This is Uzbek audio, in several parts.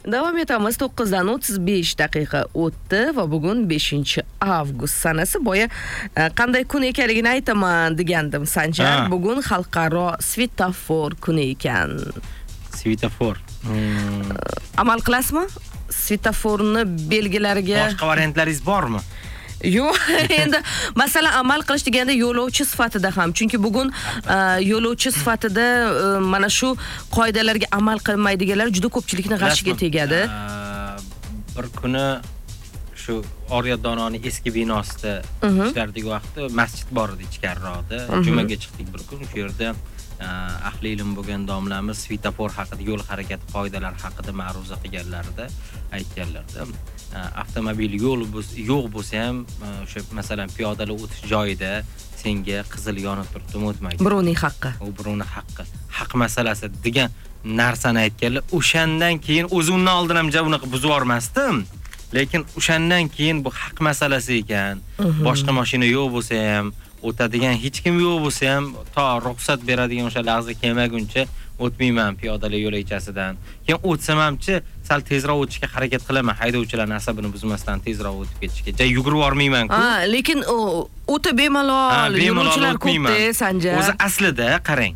Davom etamiz. 9:35 o'tdi va bugun 5-avgust sanasi. Boya qanday kun ekanligini aytaman degandim, Sanjar. Bugun xalqaro svetofor kuni ekan. Svetofor. Amal qilasizmi? Svetoforni belgilariga boshqa variantlaringiz bormi? Yo'q, endi masalan amal qilish deganda yo'lovchi sifatida ham, chunki bugun yo'lovchi sifatida mana shu qoidalarga amal qilmaydiganlar juda ko'pchilikni g'ashiga tegadi. Bir kuni shu Oryadononi eski binosida ishlardik vaqtda masjid bor edi ichkariroqda. Jumaga chiqdik bir kun, shu yerda ahli ilm bo'lgan domlamiz svetofor haqida, yo'l harakati qoidalari haqida ma'ruza qilganlarida aytganlarda, avtomobil yo'q bo'lsa ham o'sha masalan piyodalar o'tish joyida senga qizil yonib turibdi, o'tmaydi. Birovning haqqi. U birovning haqqi. Haq masalasi degan narsani aytganlar. O'shandan keyin o'zimni oldin ham unaqa buzib yormasdim. Lekin o'shandan keyin bu haq masalasi ekan. Boshqa mashina yo'q bo'lsa ham, o'tadigan hech kim yo'q bo'lsa ham, to ruxsat beradigan o'sha lahza kelmaguncha o'tmayman piyodalar yo'lakchasidan. Keyin o'tsam hamchi sal tezroq o'tishga harakat qilaman, haydovchilarning asabini buzmasdan tezroq o'tib ketishga. Jay yugurib yormayman-ku. Lekin o'ta bemalol yo'lovchilar ko'p-da, Sanjar. O'zi aslida qarang.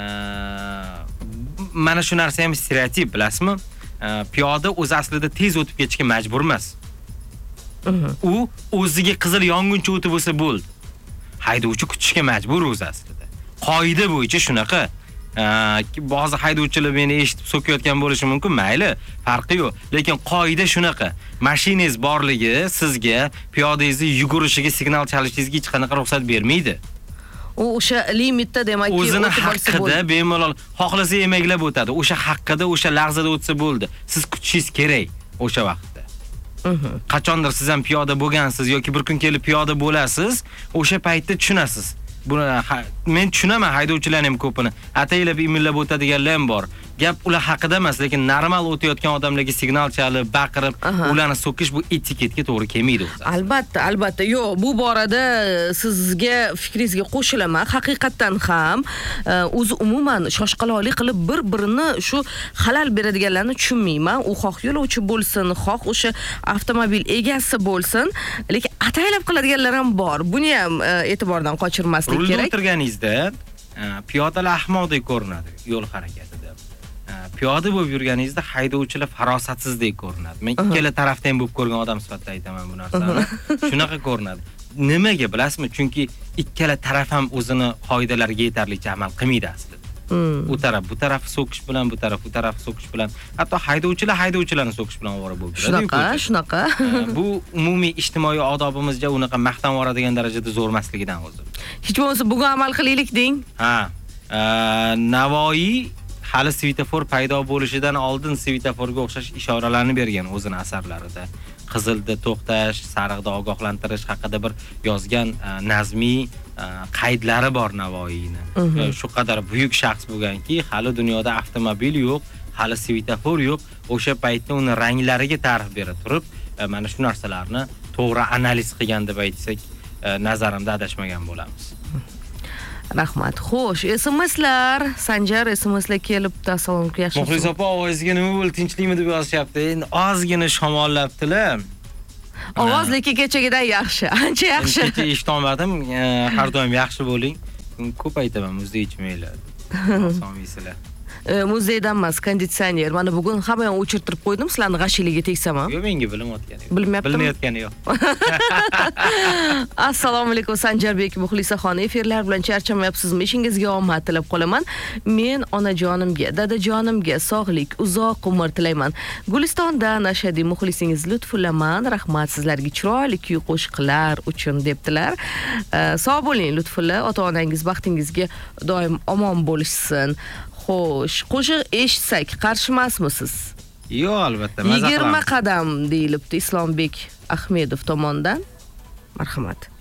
Mana shu narsa ham stereotip, bilasizmi? Piyoda o'zi aslida tez o'tib ketishga majbur emas. U o'ziga qizil yonguncha o'tib bo'lsa bo'ldi. Haydovchi kutishga majbur o'zi aslida. Qoida bo'yicha shunaqa. Ba'zi haydovchilar meni eshitib so'kayotgan bo'lishi mumkin, mayli, farqi yo'q. Lekin qoida shunaqa. Mashinangiz borligi sizga piyodangizni yugurishiga, signal chalishingizga hech qanaqa ruxsat bermaydi. U o'sha limitda demakki o'zini haqqida bemalol xohlasa emaklab o'tadi. O'sha haqqida, o'sha lahzada o'tsa bo'ldi. Siz kutishingiz kerak o'sha vaqtda. Qachondir siz ham piyoda bo'lgansiz yoki bir kun kelib piyoda bo'lasiz, o'sha paytda tushunasiz. Buni men tushunaman, haydovchilarning ham ko'pini ataylab imillab o'tadiganlar ham bor. Gap ular haqida emas, lekin normal o'tayotgan odamlarga signal chalib, baqirib, ularni so'kish bu etiketga to'g'ri kelmaydi o'zi. Albatta. Yo'q, bu borada sizga fikringizga qo'shilaman. Haqiqatan ham o'zi umuman shoshqaloqlik qilib bir-birini shu xalal beradiganlarni tushunmayman. U xoh yo'lovchi bo'lsin, xoh o'sha avtomobil egasi bo'lsin, lekin ataylab qiladiganlar ham bor. Buni ham e'tibordan qochirmaslik kerak. Rulda o'tirganingizda piyodalar ahmoqdek ko'rinadi yo'l harakatida. Piyoda bo'lib yurganingizda haydovchilar farosatsizdek ko'rinadi. Men ikkala tarafdan bo'lib ko'rgan odam sifatida aytaman bu narsani. Shunaqa ko'rinadi. Nimaga bilasizmi? Chunki ikkala taraf ham o'zini qoidalariga yetarlicha amal qilmaydi aslida. U taraf bu taraf so'kish bilan, bu taraf so'kish bilan, hatto haydovchilarni so'kish bilan ovora bo'lib yuradi. Shunaqa. Bu umumiy ijtimoiy odobimizga unaqa maqtan yoradigan darajada zo'rmasligidan o'zi. Hech bo'lmasa bugun amal qilaylik deng. Navoiy hali svetofor paydo bo'lishidan oldin svetoforga o'xshash ishoralarni bergan o'zining asarlarida. Qizilda to'xtash, sariqda ogohlantirish haqida bir yozgan nazmiy qaydlari bor Navoiyning. Shu qadar buyuk shaxs bo'lganki, hali dunyoda avtomobil yo'q, hali svetofor yo'q. O'sha paytda uni ranglariga ta'rif berib turib, mana shu narsalarni to'g'ri analiz qilgan deb aytsak, nazarimda adashmagan bo'lamiz. Rahmat. Xo'sh, SMSlar, Sanjar SMSlar kelibdi. Assalomu alaykum. Yaxshi. Muxlis opa, ovozingizga nima bo'ldi? Tinchlikmi deb yozishyapti. Endi ozgina shamollabdilar. Ovoz lekin kechagidan yaxshi, ancha yaxshi. Kecha eshitolmadim. Har doim yaxshi bo'ling. Ko'p aytaman, muzday ichmanglar. Osomisizlar. Muzeydan emas, konditsioner. Mana bugun hamma yoqni o'chirtirib qo'ydim, sizlarning g'ashiligiga tegsam ham. Yo'q, menga bilmayotgani yo'q. Bilmayotgani yo'q. Assalomu alaykum Sanjarbek Muxlisaxon. Efirlar bilan charchamayapsizmi? Ishingizga omad tilab qolaman. Men onajonimga, dadajonimga sog'lik, uzoq umr tilayman. Gulistondan ashadiy muxlisingiz Lutfullaman. Rahmat sizlarga chiroyli kuy qo'shiqlar uchun debdilar. Sog' bo'ling Lutfulla, ota-onangiz baxtingizga doim omon bo'lishsin. Xo'sh, qo'shiq eshitsak qarshi emasmisiz? Yo'q, albatta, maza qilamiz. 20 qadam deyilibdi Islombek Ahmedov tomonidan. Marhamat.